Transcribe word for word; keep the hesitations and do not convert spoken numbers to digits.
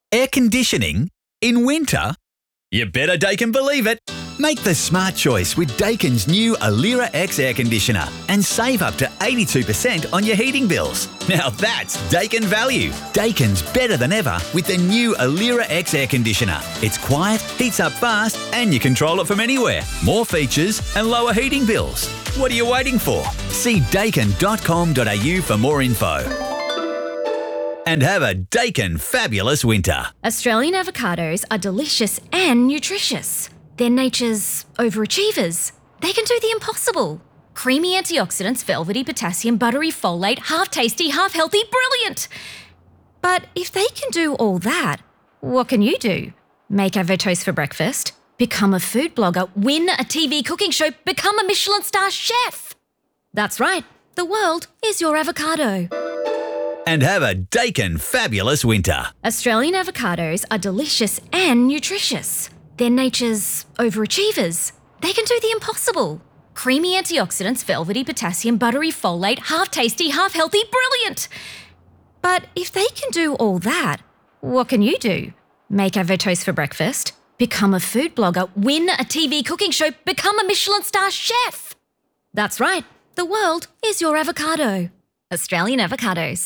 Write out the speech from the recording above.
Air conditioning? In winter? You better Daikin believe it. Make the smart choice with Daikin's new Alira X air conditioner and save up to eighty-two percent on your heating bills. Now that's Daikin value. Daikin's better than ever with the new Alira X air conditioner. It's quiet, heats up fast, and you control it from anywhere. More features and lower heating bills. What are you waiting for? See daikin dot com dot a u for more info. And have a Daikin fabulous winter. Australian avocados are delicious and nutritious. They're nature's overachievers. They can do the impossible. Creamy antioxidants, velvety potassium, buttery folate, half tasty, half healthy, brilliant. But if they can do all that, what can you do? Make avotoast for breakfast? Become a food blogger? Win a T V cooking show? Become a Michelin star chef? That's right, the world is your avocado. And have a Daikin fabulous winter. Australian avocados are delicious and nutritious. They're nature's overachievers. They can do the impossible. Creamy antioxidants, velvety potassium, buttery folate, half tasty, half healthy, brilliant. But if they can do all that, what can you do? Make avotoast for breakfast? Become a food blogger? Win a T V cooking show? Become a Michelin star chef? That's right, the world is your avocado. Australian avocados.